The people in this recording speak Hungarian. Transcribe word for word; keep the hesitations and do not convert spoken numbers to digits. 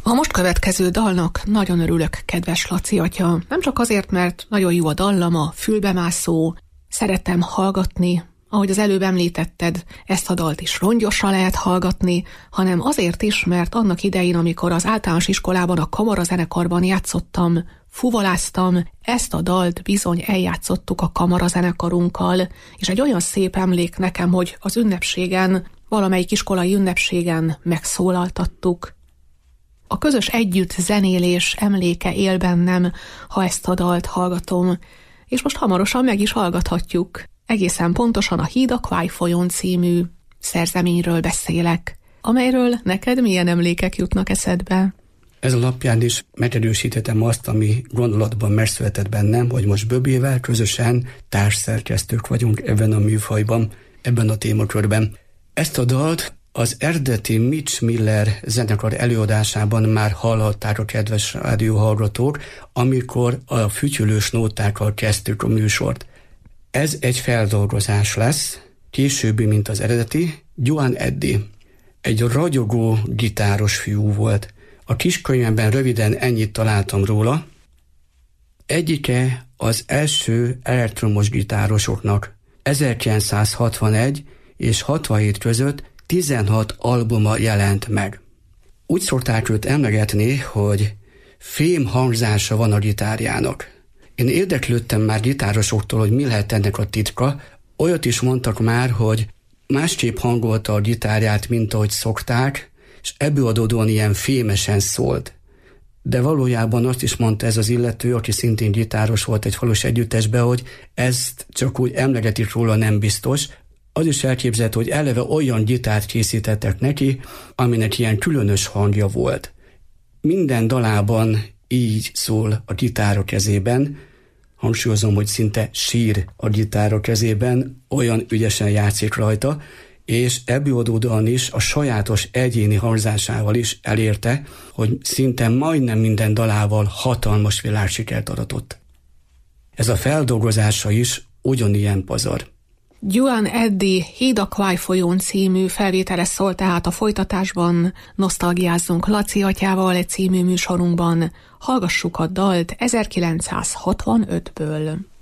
A most következő dalnak nagyon örülök, kedves Laci atya. Nem csak azért, mert nagyon jó a dallama, fülbemászó, szeretem hallgatni, ahogy az előbb említetted, ezt a dalt is rongyosra lehet hallgatni, hanem azért is, mert annak idején, amikor az általános iskolában a kamarazenekarban játszottam, fuvoláztam, ezt a dalt bizony eljátszottuk a kamarazenekarunkkal, és egy olyan szép emlék nekem, hogy az ünnepségen, valamelyik iskolai ünnepségen megszólaltattuk. A közös együtt zenélés emléke él bennem, ha ezt a dalt hallgatom, és most hamarosan meg is hallgathatjuk. Egészen pontosan a Híd a Kváj folyón című szerzeményről beszélek, amelyről neked milyen emlékek jutnak eszedbe? Ez alapján is megerősíthetem azt, ami gondolatban megszületett bennem, hogy most Böbével közösen társszerkesztők vagyunk ebben a műfajban, ebben a témakörben. Ezt a dalt az eredeti Mitch Miller zenekar előadásában már hallhatták a kedves rádióhallgatók, amikor a fütyülős nótákkal kezdtük a műsort. Ez egy feldolgozás lesz, későbbi, mint az eredeti. Joan Eddy egy ragyogó gitáros fiú volt. A kiskönyvemben röviden ennyit találtam róla. Egyike az első elektromos gitárosoknak. ezerkilencszázhatvanegy és hatvanhét között tizenhat albuma jelent meg. Úgy szokták őt emlegetni, hogy fém hangzása van a gitárjának. Én érdeklődtem már gitárosoktól, hogy mi lehet ennek a titka. Olyat is mondtak már, hogy másképp hangolta a gitárját, mint ahogy szokták, és ebből adódóan ilyen fémesen szólt. De valójában azt is mondta ez az illető, aki szintén gitáros volt egy falos együttesben, hogy ezt csak úgy emlegetik róla, nem biztos. Az is elképzelhető, hogy eleve olyan gitárt készítettek neki, aminek ilyen különös hangja volt. Minden dalában így szól a gitár a kezében, hangsúlyozom, hogy szinte sír a gitár a kezében, olyan ügyesen játszik rajta, és ebből adódóan is a sajátos egyéni hangzásával is elérte, hogy szinte majdnem minden dalával hatalmas világsikert aratott. Ez a feldolgozása is ugyanilyen pazar. Joan Eddy Híd a Kváj folyón című felvétele szól tehát a folytatásban, nosztalgiázzunk Laci atyával egy című műsorunkban, hallgassuk a dalt ezerkilencszázhatvanötből.